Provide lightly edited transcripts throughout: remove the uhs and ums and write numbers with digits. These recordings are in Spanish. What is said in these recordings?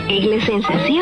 es la sensación.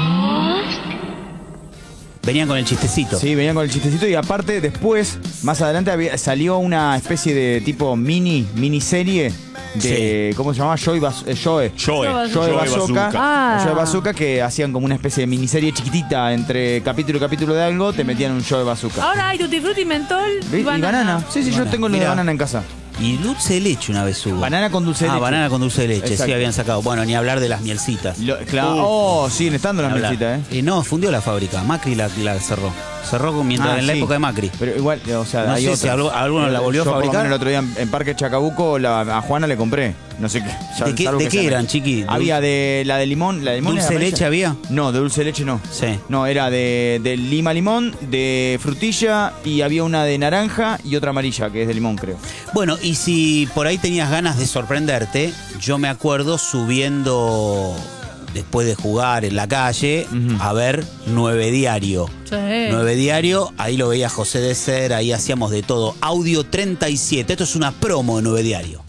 Venían con el chistecito. Sí, venían con el chistecito y aparte después, más adelante salió una especie de tipo miniserie de, sí. ¿Cómo se llamaba? Joe Bazooka. Joe Bazooka, que hacían como una especie de miniserie chiquitita entre capítulo y capítulo de algo, te metían un Joe Bazooka. Ahora hay Tutti Frutti, mentol y banana. Sí, yo tengo lo de banana en casa. Y dulce de leche una vez hubo. Banana con dulce de leche. Banana con dulce de leche, exacto. Sí, habían sacado. Bueno, ni hablar de las mielcitas. Claro. Siguen estando las mielcitas, No, fundió la fábrica. Macri la cerró. Cerró mientras en la época de Macri. Pero igual, o sea, no hay sé otras. si alguno la volvió a fabricar. Por lo menos el otro día en Parque Chacabuco a Juana le compré. No sé qué. ¿De qué eran, chiqui? Había de la de limón. ¿Dulce de leche había? No, de dulce de leche no. Sí. No, era de lima limón, de frutilla y había una de naranja y otra amarilla, que es de limón, creo. Bueno, y si por ahí tenías ganas de sorprenderte, yo me acuerdo subiendo, después de jugar en la calle, a ver 9 Diario. Sí. 9 Diario, ahí lo veía José de Ser, ahí hacíamos de todo. Audio 37, esto es una promo de 9 Diario.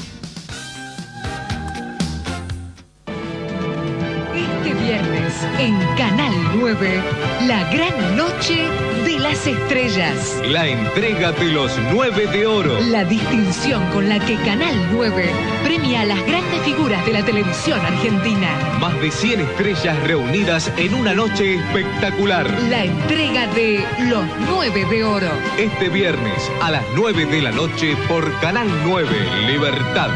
Este viernes en Canal 9, la gran noche de las estrellas. La entrega de los 9 de oro. La distinción con la que Canal 9 premia a las grandes figuras de la televisión argentina. Más de 100 estrellas reunidas en una noche espectacular. La entrega de los 9 de oro. Este viernes a las 9 de la noche por Canal 9, Libertad.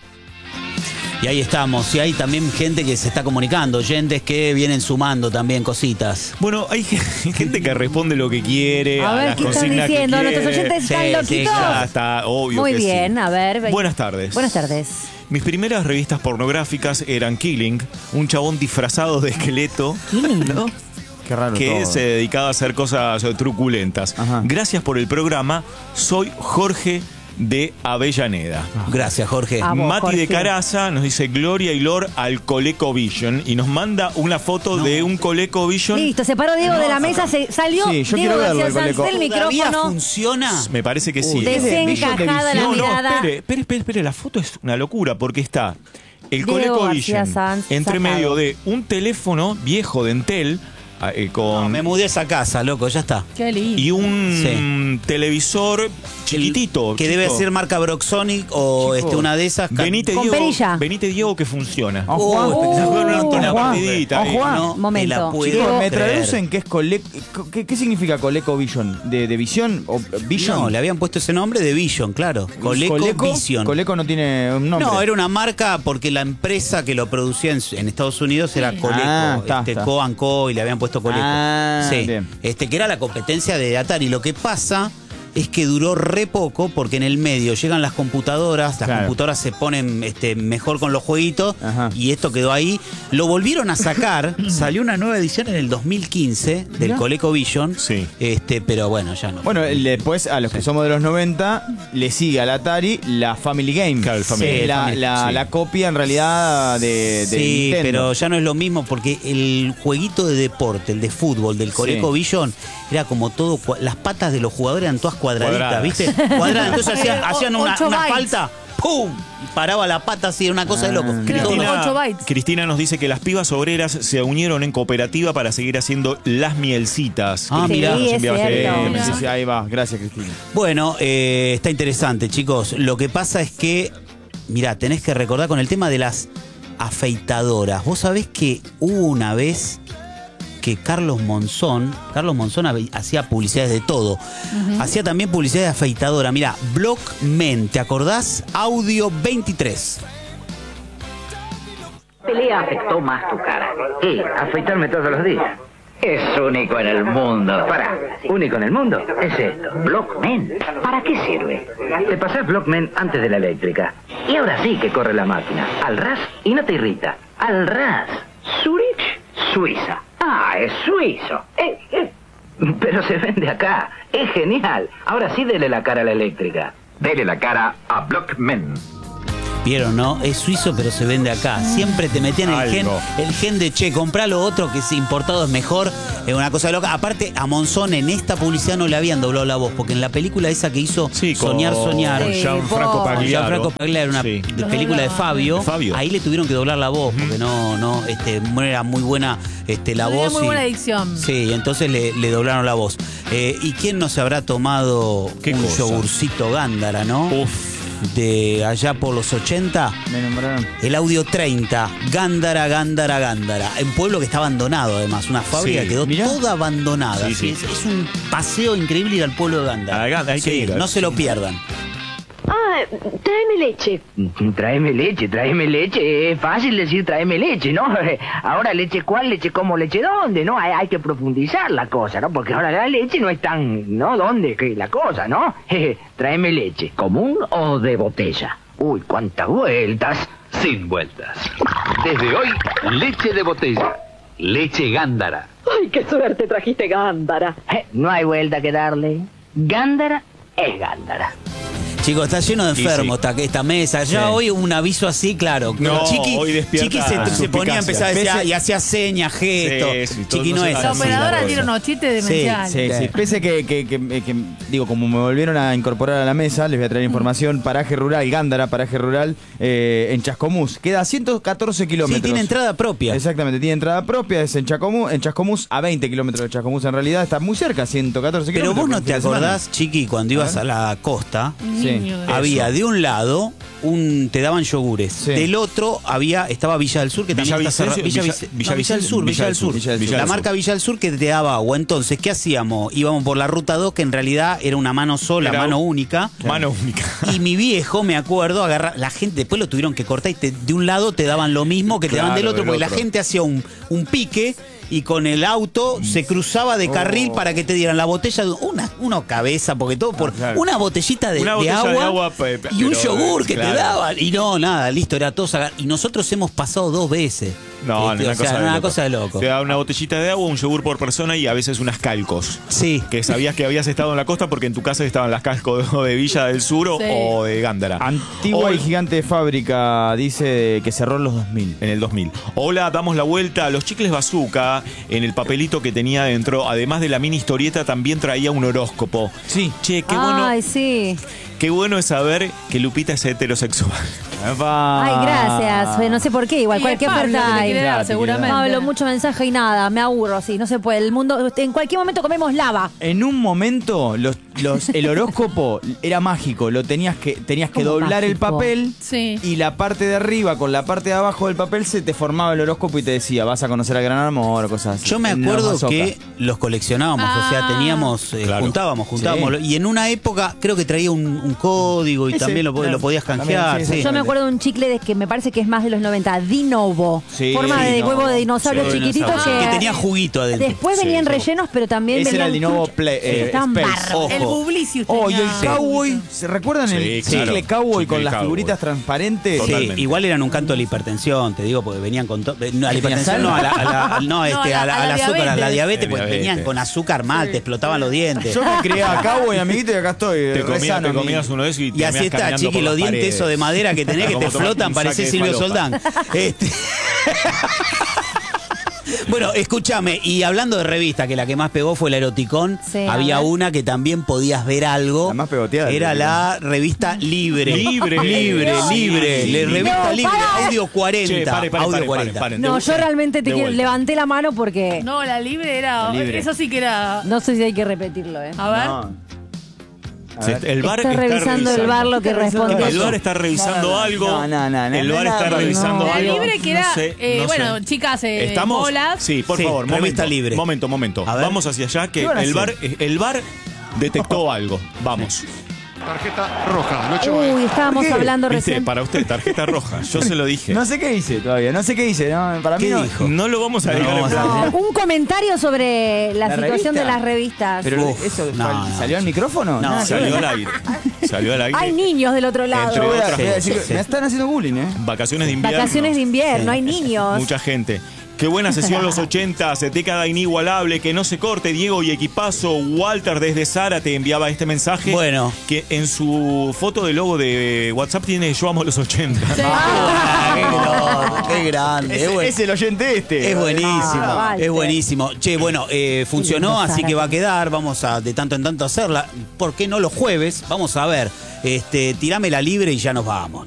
Y ahí estamos, y hay también gente que se está comunicando, oyentes que vienen sumando también cositas. Bueno, hay gente que responde lo que quiere, a ver, las ¿qué están consignas diciendo? que ¿Nuestros quiere. oyentes están loquitos? Ya está, obvio. Muy que bien, sí. a ver. Buenas tardes. Buenas tardes. Mis primeras revistas pornográficas eran Killing, un chabón disfrazado de esqueleto. ¿Killing? ¿No? Qué raro que todo. se dedicaba a hacer cosas truculentas. Ajá. Gracias por el programa. Soy Jorge de Avellaneda. Gracias, Jorge. A vos, Mati Jorge. de Caraza nos dice Gloria y Lor al ColecoVision y nos manda una foto de un ColecoVision. Listo, se paró Diego de la mesa, se salió Sí, yo Diego quiero verlo, García el Sanz del ¿Todavía micrófono. funciona? Me parece que sí. Desencajada la No, mirada. espere, la foto es una locura porque está el Diego ColecoVision García Sanz entre sacado. medio de un teléfono viejo de Entel con No, me mudé a esa casa, loco, ya está. Qué lindo. y un televisor chiquitito. Que debe chico. ser marca Broxonic o Chico. una de esas. Venite Con perilla. Diego que funciona. Juan. Se juega una Juan. partidita ahí. Juan. No Momento. me la puedo Chicos, ¿me creer. traducen qué es ¿qué significa ColecoVision? ¿De visión? ¿O Vision? No, le habían puesto ese nombre de Vision, claro. ColecoVision. Coleco no tiene un nombre. No, era una marca porque la empresa que lo producía en Estados Unidos era Coleco, está. Co&Co y le habían puesto Coleco. Sí, bien. que era la competencia de Atari. Lo que pasa es que duró re poco porque en el medio llegan las computadoras, las Claro. computadoras se ponen mejor con los jueguitos. Ajá. Y esto quedó ahí. Lo volvieron a sacar, salió una nueva edición en el 2015 del Mirá. ColecoVision. Sí. Pero bueno, ya no. Bueno, después a los que somos de los 90 le sigue al Atari la Family Game. Claro, el Family Sí, Game. La copia en realidad de Sí, Nintendo. pero ya no es lo mismo porque el jueguito de deporte, el de fútbol del ColecoVision, era como todo, las patas de los jugadores eran todas cuadraditas, Cuadradas. ¿viste? Cuadradas, entonces hacían una 8 bytes. falta, ¡pum! Y paraba la pata así, era una cosa de loco. Cristina, 8 bytes. Cristina nos dice que las pibas obreras se unieron en cooperativa para seguir haciendo las mielcitas. Ah, Sí, mirá. es enviaba cierto. Sí, ahí va. Gracias, Cristina. Bueno, está interesante, chicos. Lo que pasa es que, mirá, tenés que recordar con el tema de las afeitadoras. Vos sabés que hubo una vez que Carlos Monzón hacía publicidades de todo. Hacía también publicidades de afeitadora. Mirá, Blockmen, ¿te acordás? Audio 23. Pelea afectó más tu cara. ¿Qué? ¿Afeitarme todos los días? Es único en el mundo. Para, ¿único en el mundo? Es esto, Blockmen. ¿Para qué sirve? Te pasás Blockmen antes de la eléctrica. Y ahora sí que corre la máquina. Al ras y no te irrita. Al ras. Zurich, Suiza. Ah, es suizo. Pero se vende acá. Es genial. Ahora sí dele la cara a la eléctrica. Dele la cara a Blockmen. Vieron, ¿no? Es suizo, pero se vende acá. Siempre te metían Algo. el gen de, che, comprá lo otro que es importado, es mejor. Es una cosa loca. Aparte, a Monzón en esta publicidad no le habían doblado la voz, porque en la película esa que hizo Soñar, Soñar, con Gianfranco Gianfranco Pagliaro. Pagliaro, una Sí. película de Fabio, De Fabio. ahí le tuvieron que doblar la voz, porque no era muy buena la Tenía voz. muy y- buena dicción. Sí, entonces le doblaron la voz. ¿Y quién no se habrá tomado ¿Qué un cosa? yogurcito Gándara, no? De allá por los 80. Me nombraron. El audio 30, Gándara. En pueblo que está abandonado, además. Una fábrica Sí, que quedó mirá. toda abandonada. Sí, sí. Es un paseo increíble ir al pueblo de Gándara. A Gándara, hay que ir. No se lo pierdan. Ah, tráeme leche. Tráeme leche. Es fácil decir tráeme leche, ¿no? Ahora, leche cuál, leche cómo, leche dónde, ¿no? Hay que profundizar la cosa, ¿no? Porque ahora la leche no es tan, ¿no? ¿Dónde? Que la cosa, ¿no? Tráeme leche. ¿Común o de botella? Uy, cuántas vueltas. Sin vueltas. Desde hoy, leche de botella. Leche Gándara. Ay, qué suerte trajiste Gándara. No hay vuelta que darle. Gándara es Gándara. Chicos, está lleno de enfermos esta mesa. Ya hoy un aviso así, claro. No, Chiqui, hoy despierta Chiqui se ponía a suspicacia. empezar a decir, y hacía señas, gestos. Sí, todo Chiqui no eso es se La así. operadora cosa. tiene unos chistes demenciales. Sí. Pese que, digo, como me volvieron a incorporar a la mesa, les voy a traer información. Paraje rural, Gándara, paraje rural, en Chascomús. Queda a 114 kilómetros. Sí, tiene entrada propia. Exactamente, tiene entrada propia, es en Chascomús, a 20 kilómetros de Chascomús en realidad, está muy cerca, 114 Pero kilómetros. vos no por te fin de semana. acordás, Chiqui, cuando ibas a la costa, Niño. había de un lado te daban yogures. Sí. Del otro estaba Villa del Sur, que también está cerrada. Villa del Sur. Villa del Sur. La marca Villa del Sur que te daba agua. Entonces, ¿qué hacíamos? Íbamos por la ruta 2, que en realidad era una mano sola, Era mano única. Mano única. Y mi viejo, me acuerdo, la gente después lo tuvieron que cortar y de un lado te daban lo mismo que te daban del Claro, otro, del porque la otro. gente hacía un pique y con el auto se cruzaba de carril para que te dieran la botella, una cabeza, porque todo por claro. una botellita de Una botella de agua, y un pero, yogur que claro. te daban. Y no, nada, listo, era todo sacar. Y nosotros hemos pasado 2 veces. No, O sea, una cosa de loco. Te da una botellita de agua, un yogur por persona y a veces unas calcos. Sí. Que sabías que habías estado en la costa porque en tu casa estaban las calcos de Villa del Sur Sí. o de Gándara. Antigua Hoy- y gigante fábrica, dice que cerró en los 2000. En el 2000. Hola, damos la vuelta. Los chicles bazooka, en el papelito que tenía dentro, además de la mini historieta, también traía un horóscopo. Sí. Che, Ay, sí. qué bueno es saber que Lupita es heterosexual. Ay, gracias. No sé por qué, igual. Y Cualquier es Pablo que oferta te hay. quiere dar, Gratis, seguramente. Pablo, mucho mensaje y nada. Me aburro, sí. No se puede. El mundo, en cualquier momento comemos lava. En un momento el horóscopo era mágico, tenías que ¿Cómo doblar el mágico? papel Sí. y la parte de arriba con la parte de abajo del papel se te formaba el horóscopo y te decía, vas a conocer al gran amor o cosas así. Yo me En acuerdo Mazoca. que los coleccionábamos, o sea, teníamos, Claro. juntábamos. Sí. Y en una época creo que traía un código y Ese, también lo claro. podías canjear. También, sí, sí. Yo me acuerdo de un chicle que me parece que es más de los 90, Dinovo. Sí, Forma de Dinovo. huevo de dinosaurio Sí, chiquitito dinosaurio. que, Que tenía juguito adentro. Después Sí, venían sí. rellenos, pero también Ese era venían el Dinovo chuch- Play, Sí, estaban Space. bárbaros. Ojo. El Publicis Oh, y el tenía- cowboy, ¿se recuerdan Sí, el claro. chicle cowboy Chicle con las cowboy. figuritas transparentes? Sí, Totalmente. igual eran un canto a la hipertensión, te digo, porque venían con no, a la ¿Tenía hipertensión sal? no, a la la azúcar, a la diabetes. diabetes, pues Diabetes. venían con azúcar mal, te explotaban los dientes. Yo me crié a cowboy, amiguito, y acá estoy. Te sano, comías uno de esos y Y así está, chiqui, los dientes esos de madera que tenés que Como te tomar flotan, un parecés saque de Silvio falopa. Soldán. Bueno, escúchame, y hablando de revista, que la que más pegó fue la Eroticón, Sí, a había ver. una que también podías ver algo. La más pegoteada, Era la revista Libre. Libre. Libre, No, libre. sí. La revista No, Libre, para. audio 40. Che, pare, audio 40. No, yo realmente De vuelta. levanté la mano porque No, la libre era. La libre. Eso sí que era. no sé si hay que repetirlo, ¿eh? A ver. No. A ver. El bar Está está revisando el bar lo que Está revisando respondió. El bar está revisando algo. No, El bar está no, revisando La algo. libre que era. No sé, no bueno, sé. chicas, ¿Estamos? bolas. Sí, por Sí, favor, revista momento, libre. Momento. A ver. Vamos hacia allá que ¿Qué van a el bar detectó algo. Vamos. Tarjeta roja. Uy, estábamos ¿Por qué? hablando Viste, recién. para usted, tarjeta roja. Yo se lo dije. No sé qué hice todavía, no sé qué hice. No, para mí ¿Qué no. dijo? No lo vamos a No dejar en vamos a blanco. decir. Un comentario sobre la ¿La situación revista? de las revistas. Pero Uf, eso no. ¿salió al micrófono? No, Nada que Salió ver. al aire. Salió al aire. Hay niños del otro lado. Entre Yo voy a- otras voy a cosas. decir que me están haciendo bullying, ¿eh? Vacaciones de invierno. Vacaciones de invierno, Sí. hay niños. Mucha gente. Qué buena sesión los 80, década inigualable, que no se corte, Diego y equipazo. Walter desde Zárate enviaba este mensaje. Bueno. Que en su foto de logo de WhatsApp tiene Yo amo los 80. Sí. Qué grande. Es el oyente este. Es buenísimo, Walter. es buenísimo. Che, bueno, funcionó, así que va a quedar. Vamos a de tanto en tanto hacerla. ¿Por qué no los jueves? Vamos a ver. Tirame la libre y ya nos vamos.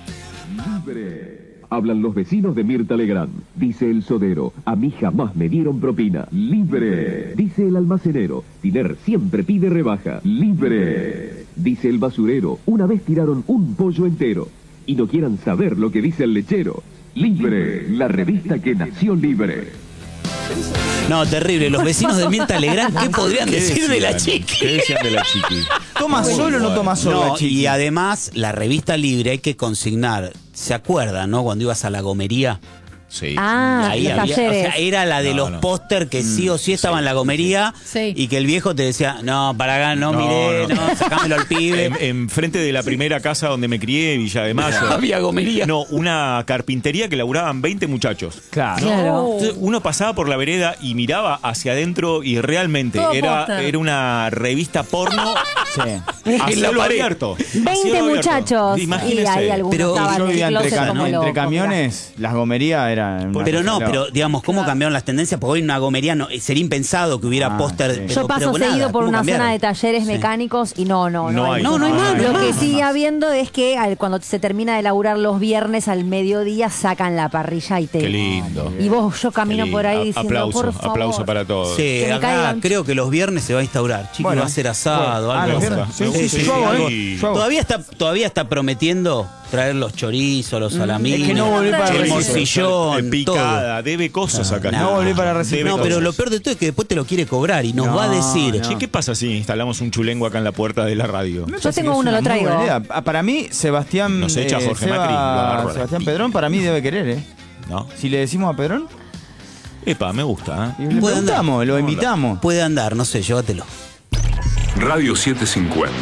Libre. Hablan los vecinos de Mirta Legrand. Dice el sodero, a mí jamás me dieron propina. Libre. Dice el almacenero, Tiner siempre pide rebaja. Libre. Dice el basurero, una vez tiraron un pollo entero. Y no quieran saber lo que dice el lechero. Libre, la revista que nació libre. No, terrible. Los vecinos de Mirta Legrand, ¿qué podrían decir de la chiqui? ¿Qué decían de la chiqui? ¿Toma solo o no toma solo la chiqui? Y además, la revista libre hay que consignar. ¿Se acuerdan, no? Cuando ibas a la gomería. Sí. Ah, Ahí los había, talleres. o sea, era la de los póster que sí o sí estaban en la gomería y que el viejo te decía, no, para acá, no, miré, no, sacámelo al pibe. En frente de la primera casa donde me crié, Villa de Mayo. Había gomería. No, una carpintería que laburaban 20 muchachos. Claro. Entonces, uno pasaba por la vereda y miraba hacia adentro y realmente Todo era póster. una revista porno a En la cielo pared. abierto. 20 muchachos. Imagínense. Y hay algunos Pero estaban Yo en vivía el entre, closet como entre locos, camiones, las gomerías eran... una Pero cosa no, loca. pero digamos, ¿cómo cambiaron las tendencias? Porque hoy en una gomería sería impensado que hubiera póster. sí. pero- Yo paso pero nada, seguido por ¿cómo una cambiaron? zona de talleres Sí. mecánicos y no hay. No hay más, Lo no hay que más. sigue habiendo es que cuando se termina de laburar los viernes al mediodía sacan la parrilla y te... Qué lindo. Y yo camino por ahí diciendo, aplauso, por favor. aplauso para todos. Sí, Que me acá caigan. creo que los viernes se va a instaurar. Chico, Bueno, va a ser asado, algo. los va a viernes. ser. Sí, sí, yo hago, algo. yo hago. Todavía está prometiendo traer los chorizos, los salamines. Es que no volví para el recibir. morcillón, Picada, todo. debe cosas acá. No volví para recibir. No, Debe pero cosas. lo peor de todo es que después te lo quiere cobrar y nos No, va a decir. no. Che, ¿qué pasa si instalamos un chulengo acá en la puerta de la radio? Me Yo parece tengo que es uno, una lo muy traigo. buena idea. Para mí, Sebastián... Nos echa Jorge Macri, lo agarro. Sebastián Pedrón, para mí debe querer, ¿eh? ¿No? Si le decimos a Pedrón, Epa, me gusta, y ¿eh? le Puede andar. preguntamos, lo invitamos. Puede andar, no sé, llévatelo. Radio 750.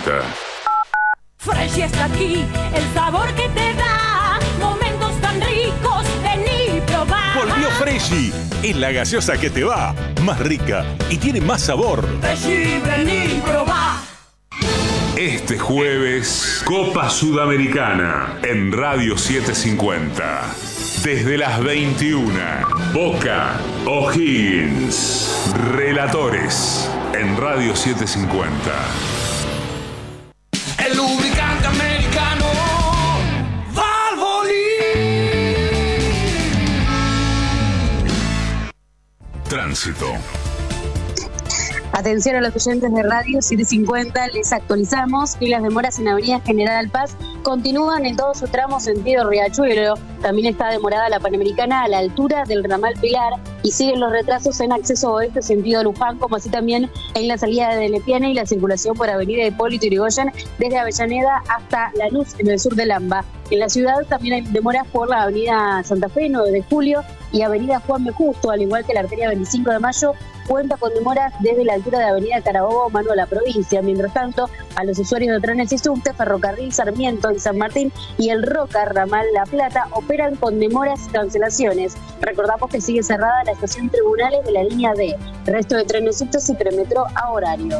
Fresh está aquí, el sabor que te da momentos tan ricos, vení y probá. Volvió Freshy. Es la gaseosa que te va. Más rica y tiene más sabor. Freshy, vení y probá. Este jueves, Copa Sudamericana en Radio 750. Desde las 21, Boca O'Higgins. Relatores en Radio 750. El lubricante americano Valvoline. Tránsito. Atención a los oyentes de Radio 750, les actualizamos que las demoras en Avenida General Paz continúan en todo su tramo sentido Riachuelo. También está demorada la Panamericana a la altura del ramal Pilar y siguen los retrasos en acceso oeste sentido Luján, como así también en la salida de Lepiana y la circulación por Avenida Hipólito Yrigoyen desde Avellaneda hasta Lanús en el sur de Lamba. En la ciudad también hay demoras por la Avenida Santa Fe, 9 de Julio y Avenida Juan B. Justo, al igual que la arteria 25 de Mayo, cuenta con demoras desde la altura de Avenida Carabobo, mano a la provincia. Mientras tanto, a los usuarios de trenes y subte, Ferrocarril Sarmiento y San Martín y el Roca Ramal La Plata operan con demoras y cancelaciones. Recordamos que sigue cerrada la estación Tribunales de la línea D. Resto de trenes subtes y premetro a horario.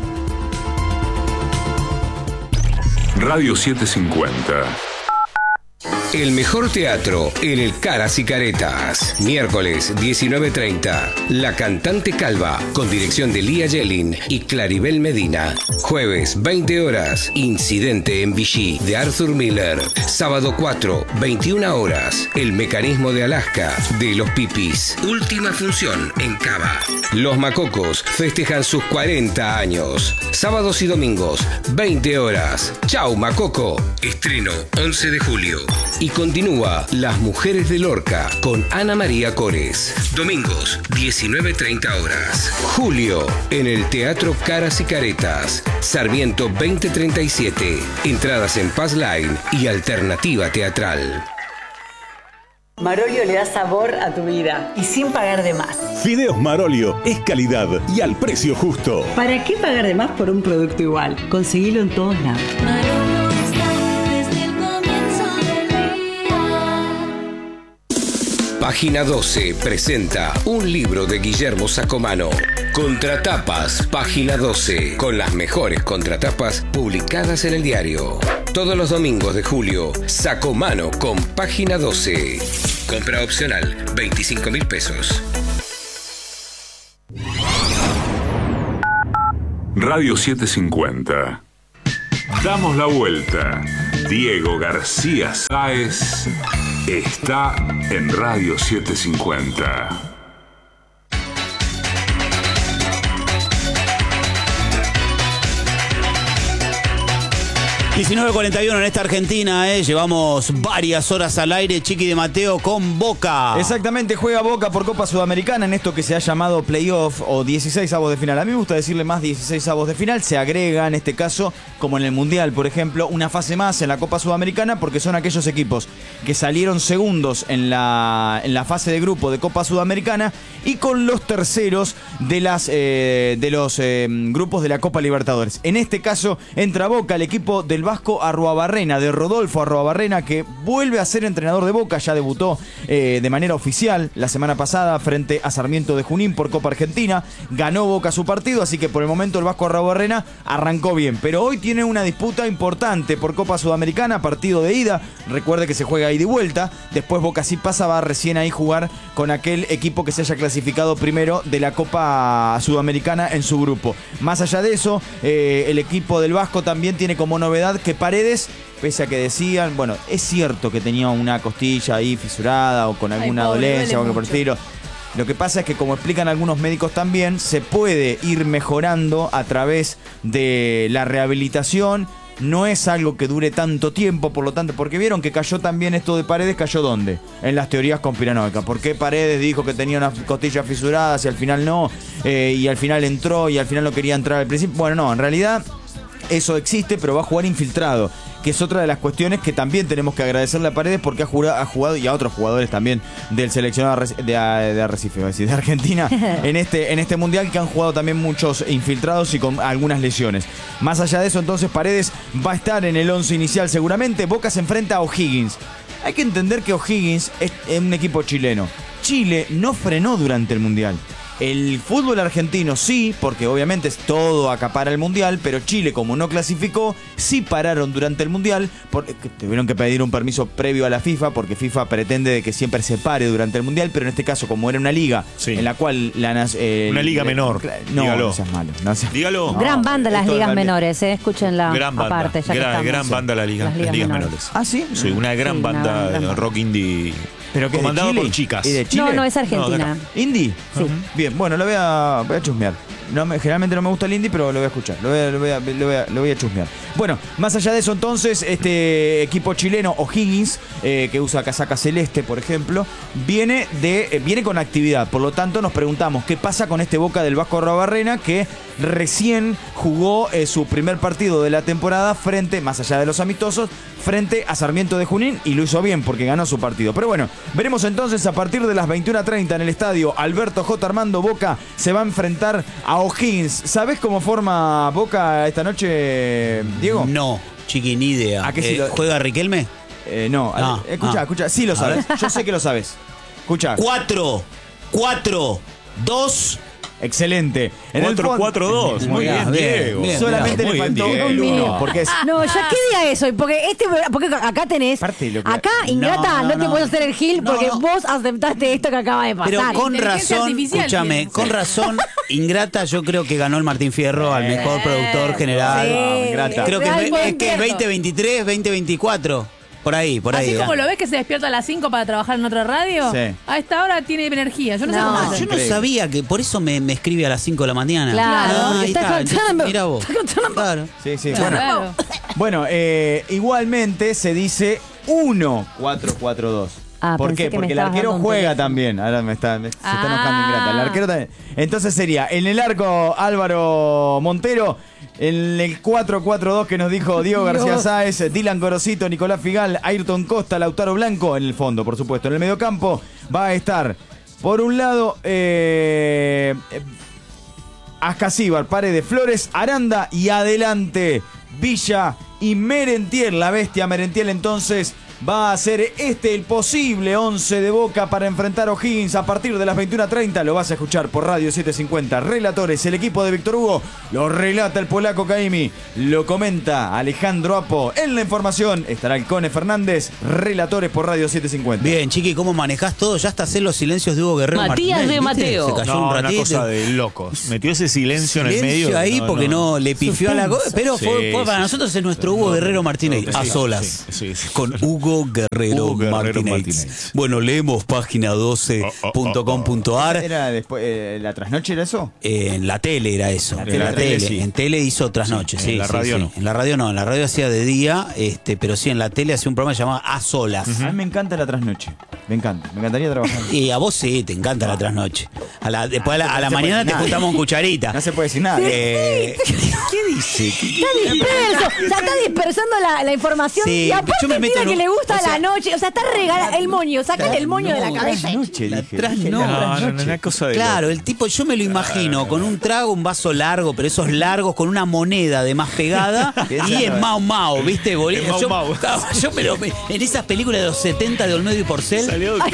Radio 750. El mejor teatro en el Caras y Caretas. Miércoles 19:30. La Cantante Calva, con dirección de Lía Yelin y Claribel Medina. Jueves 20 horas. Incidente en Vichy, de Arthur Miller. Sábado 4, 21 horas. El Mecanismo de Alaska, de Los Pipis. Última función en Cava. Los Macocos festejan sus 40 años. Sábados y domingos, 20 horas. Chau Macoco. Estreno 11 de julio. Y continúa Las Mujeres de Lorca con Ana María Cores. Domingos, 19:30 horas. Julio, en el Teatro Caras y Caretas. Sarmiento 2037. Entradas en Paz Line y Alternativa Teatral. Marolio le da sabor a tu vida y sin pagar de más. Fideos Marolio es calidad y al precio justo. ¿Para qué pagar de más por un producto igual? Conseguilo en todos lados. Página 12 presenta un libro de Guillermo Sacomano. Contratapas, Página 12, con las mejores contratapas publicadas en el diario. Todos los domingos de julio, Sacomano con Página 12. Compra opcional, 25.000 pesos. Radio 750. Damos la vuelta. Diego García Sáez está en Radio 750. 19:41 en esta Argentina, llevamos varias horas al aire. Chiqui de Mateo con Boca. Exactamente, juega Boca por Copa Sudamericana en esto que se ha llamado playoff o 16avos de final. A mí me gusta decirle más 16avos de final. Se agrega en este caso, como en el Mundial, por ejemplo, una fase más en la Copa Sudamericana, porque son aquellos equipos que salieron segundos en la fase de grupo de Copa Sudamericana y con los terceros de los grupos de la Copa Libertadores. En este caso entra Boca, el equipo del Vasco Arruabarrena, de Rodolfo Arruabarrena, que vuelve a ser entrenador de Boca. Ya debutó de manera oficial la semana pasada frente a Sarmiento de Junín por Copa Argentina. Ganó Boca su partido, así que por el momento el Vasco Arruabarrena arrancó bien. Pero hoy tiene una disputa importante por Copa Sudamericana, partido de ida. Recuerde que se juega ida y vuelta. Después Boca sí pasa, va recién ahí jugar con aquel equipo que se haya clasificado primero de la Copa Sudamericana en su grupo. Más allá de eso, el equipo del Vasco también tiene como novedad que Paredes, pese a que decían, bueno, es cierto que tenía una costilla ahí fisurada o con alguna dolencia o algo por el estilo. Lo que pasa es que, como explican algunos médicos también, se puede ir mejorando a través de la rehabilitación. No es algo que dure tanto tiempo, por lo tanto, porque vieron que cayó también esto de Paredes, ¿cayó dónde? En las teorías conspiranoicas. ¿Por qué Paredes dijo que tenía una costilla fisurada si al final no? Y al final entró y al final no quería entrar al principio. Bueno, no, en realidad eso existe, pero va a jugar infiltrado, que es otra de las cuestiones que también tenemos que agradecerle a Paredes, porque ha jugado y a otros jugadores también del seleccionado de Arrecife, de Argentina, en este mundial, que han jugado también muchos infiltrados y con algunas lesiones. Más allá de eso, entonces, Paredes va a estar en el 11 inicial seguramente. Boca se enfrenta a O'Higgins. Hay que entender que O'Higgins es un equipo chileno. Chile no frenó durante el mundial. El fútbol argentino sí, porque obviamente es todo acapara el mundial, pero Chile, como no clasificó, sí pararon durante el mundial, porque tuvieron que pedir un permiso previo a la FIFA, porque FIFA pretende de que siempre se pare durante el mundial, pero en este caso, como era una liga en la cual una liga menor. No, dígalo. No seas malo. Dígalo. Gran banda las ligas menores, escúchenla. Gran banda. Aparte, ya Gran banda las ligas menores. ¿Ah, sí? Sí, una gran banda de rock indie. ¿Pero que comandado por chicas? ¿Y de Chile? No, es Argentina. ¿Indie? Sí. Bien, bueno, lo voy a chusmear. Generalmente no me gusta el indie, pero lo voy a escuchar. Lo voy a chusmear. Bueno, más allá de eso, entonces, este equipo chileno, O'Higgins, que usa casaca celeste, por ejemplo, viene con actividad. Por lo tanto, nos preguntamos qué pasa con este Boca del Vasco Arruabarrena, que recién jugó su primer partido de la temporada más allá de los amistosos, frente a Sarmiento de Junín, y lo hizo bien porque ganó su partido. Pero bueno, veremos entonces a partir de las 21:30 en el estadio Alberto J. Armando. Boca se va a enfrentar a O'Higgins. ¿Sabés cómo forma Boca esta noche, Diego? No, Chiqui, ni idea. ¿A qué sí ¿Juega Riquelme? No. Escucha, sí lo sabes. Yo sé que lo sabes. Escucha. 4-4-2. Excelente. 4-4-2. Muy bien, Diego. Solamente le faltó un minuto. No, ya qué día es hoy, porque acá tenés. Acá, Ingrata, no te puedes hacer el gil porque vos aceptaste esto que acaba de pasar. Pero con razón, escúchame, con razón, Ingrata, yo creo que ganó el Martín Fierro al mejor productor general. Sí, creo que es 2023, 2024. Por ahí. Así como lo ves que se despierta a las 5 para trabajar en otra radio, a esta hora tiene energía. Yo no sé cómo hace. Yo no sabía que por eso me escribe a las 5 de la mañana. Claro, mira vos. Claro. Sí. Claro. Bueno, igualmente se dice 1-4-4-2. ¿Por qué? Porque el arquero juega también. Ahora se está enojando Ingrata. El arquero también. Entonces sería en el arco Álvaro Montero, en el 4-4-2 que nos dijo Diego García Sáez, Dylan Gorosito, Nicolás Figal, Ayrton Costa, Lautaro Blanco, en el fondo, por supuesto. En el mediocampo va a estar, por un lado, Ascasíbar, Paredes, Flores, Aranda, y adelante Villa y Merentiel, la bestia Merentiel entonces va a ser el posible 11 de Boca para enfrentar a O'Higgins a partir de las 21:30. Lo vas a escuchar por Radio 750. Relatores, el equipo de Víctor Hugo. Lo relata el polaco Caimi. Lo comenta Alejandro Apo. En la información estará el Cone Fernández. Relatores por Radio 750. Bien, Chiqui, ¿cómo manejás todo? Ya hasta hacer los silencios de Hugo Guerrero Matías Martínez, de Mateo. Se cayó un ratito. Una cosa de locos. Metió ese silencio en el medio. Ahí porque no le pifió a la cosa. Pero fue para nosotros es nuestro Hugo Guerrero Martínez. A solas. Con Hugo Guerrero Martínez. Bueno, leemos página 12.com.ar. ¿Era después la trasnoche era eso? En la tele era eso. En la tele, sí. En tele hizo trasnoche. Sí, en la radio no. En la radio no. En la radio hacía de día, pero sí, en la tele hacía un programa llamado A Solas. A mí me encanta la trasnoche. Me encanta. Me encantaría trabajar. Y a vos sí, te encanta la trasnoche. Después a la mañana te juntamos en cucharita. No se puede decir nada. ¿Qué dice? Está disperso. O sea, está dispersando la información. Sí, y aparte yo me meto tira que le gusta o sea, la noche. O sea, está regalando el moño. Sácale el moño de la cabeza. Una cosa de claro, el tipo, yo me lo imagino con un trago, un vaso largo, pero esos largos, con una moneda además pegada y en Mau Mau, ¿viste? Yo me lo en esas películas de los 70 de Olmedo y Porcel.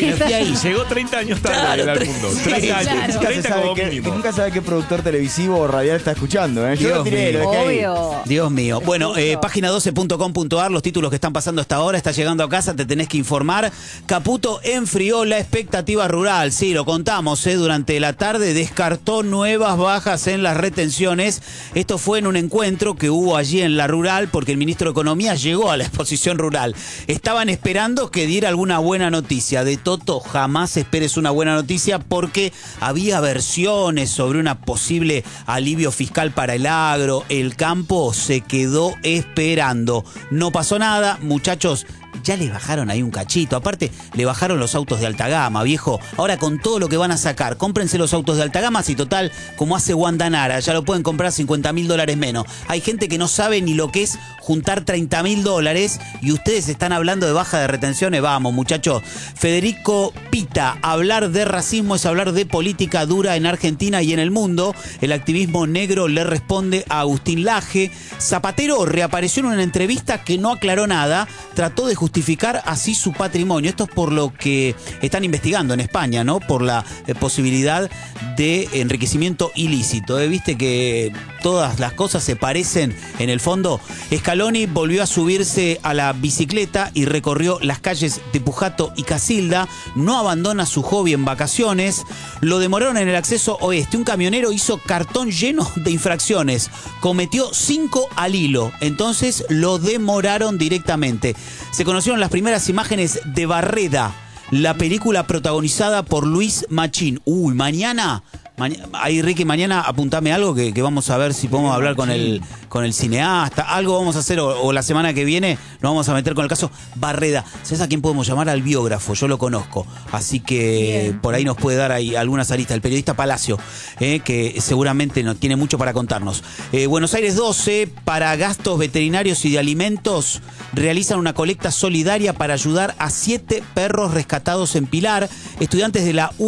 Llegó 30 años tarde al mundo. 30 años. 30 como mínimo. Nunca sabe qué productor televisivo o radial está escuchando. Yo lo tiré, lo dejé ahí. Dios mío. Bueno, página 12.com.ar, los títulos que están pasando hasta ahora. Estás llegando a casa, te tenés que informar. Caputo enfrió la expectativa rural. Sí, lo contamos, durante la tarde descartó nuevas bajas en las retenciones. Esto fue en un encuentro que hubo allí en la rural porque el ministro de Economía llegó a la exposición rural. Estaban esperando que diera alguna buena noticia. De Toto, jamás esperes una buena noticia porque había versiones sobre una posible alivio fiscal para el agro. El campo se quedó esperando. No pasó nada, muchachos. Ya les bajaron ahí un cachito. Aparte, le bajaron los autos de alta gama, viejo. Ahora con todo lo que van a sacar, cómprense los autos de alta gama. Si total, como hace Wanda Nara, ya lo pueden comprar $50.000 menos. Hay gente que no sabe ni lo que es juntar $30.000 y ustedes están hablando de baja de retenciones. Vamos, muchachos. Federico Pita, hablar de racismo es hablar de política dura en Argentina y en el mundo. El activismo negro le responde a Agustín Laje. Zapatero reapareció en una entrevista que no aclaró nada. Trató de justificar así su patrimonio. Esto es por lo que están investigando en España, ¿no? Por la posibilidad de enriquecimiento ilícito. Viste que todas las cosas se parecen en el fondo. Scaloni volvió a subirse a la bicicleta y recorrió las calles de Pujato y Casilda. No abandona su hobby en vacaciones. Lo demoraron en el acceso oeste. Un camionero hizo cartón lleno de infracciones. Cometió 5 al hilo. Entonces lo demoraron directamente. Se conocieron las primeras imágenes de Barreda, la película protagonizada por Luis Machín. Mañana, ahí Ricky, mañana apuntame algo que vamos a ver si podemos hablar con el cineasta. Algo vamos a hacer o la semana que viene nos vamos a meter con el caso Barreda. ¿Sabes a quién podemos llamar? Al biógrafo, yo lo conozco. Así que bien, por ahí nos puede dar ahí algunas aristas. El periodista Palacio, que seguramente no tiene mucho para contarnos. Buenos Aires 12, para gastos veterinarios y de alimentos, realizan una colecta solidaria para ayudar a 7 perros rescatados en Pilar. Estudiantes de la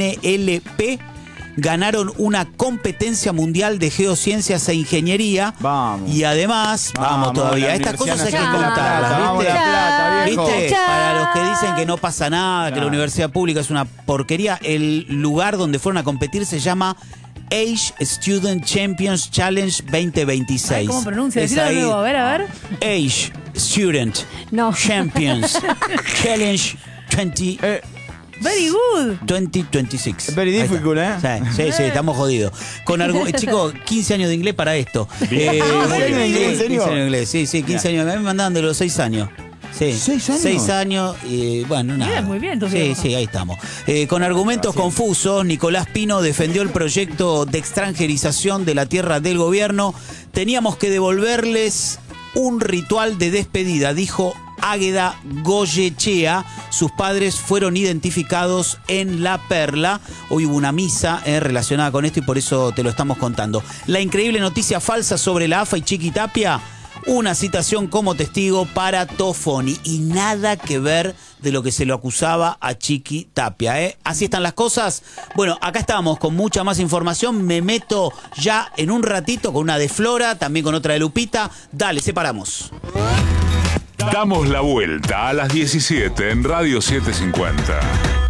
UNLP ganaron una competencia mundial de geociencias e ingeniería. Vamos. Y además, vamos todavía. Estas cosas hay que contarlas, ¿viste? Para los que dicen que no pasa nada, que la universidad pública es una porquería, el lugar donde fueron a competir se llama Age Student Champions Challenge 2026. Ay, ¿cómo pronuncia? Decirlo de nuevo, a ver. Age Student Champions Challenge 20. Very good. 2026. Very difficult, Sí, estamos jodidos. Chicos, 15 años de inglés para esto. 15 años de inglés, ¿en serio? 15 años de inglés, sí, 15 años. A mí me mandaban de los 6 años. Sí, 6 años. 6 años y bueno, nada. Bien, muy bien, entonces. Sí, ahí estamos. Con argumentos confusos, Nicolás Pino defendió el proyecto de extranjerización de la tierra del gobierno. Teníamos que devolverles un ritual de despedida, dijo Águeda Goyechea. Sus padres fueron identificados en La Perla. Hoy hubo una misa relacionada con esto y por eso te lo estamos contando. La increíble noticia falsa sobre la AFA y Chiqui Tapia. Una citación como testigo para Tofoni y nada que ver de lo que se lo acusaba a Chiqui Tapia. Así están las cosas. Bueno, acá estamos con mucha más información. Me meto ya en un ratito con una de Flora, también con otra de Lupita. Dale, separamos. Damos la vuelta a las 17 en Radio 750.